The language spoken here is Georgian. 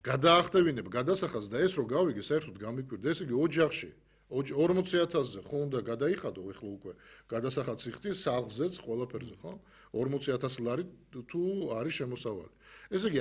გადაახტევინებ გადასახადს და ეს რო გავიგე, საერთოდ გამიკვირდა, ესე იგი ოჯახში 40,000-ზე ხო უნდა გადაიხადო, ეხლა უკვე გადასახადს იხდი სახლზეც, ყველაფერზე, ხო? 40,000 ლარი თუ არის შემოსავალი. ესე იგი